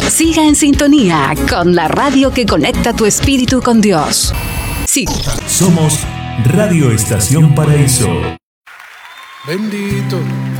Siga en sintonía con la radio que conecta tu espíritu con Dios. Sí. Somos Radio Estación Paraíso. Bendito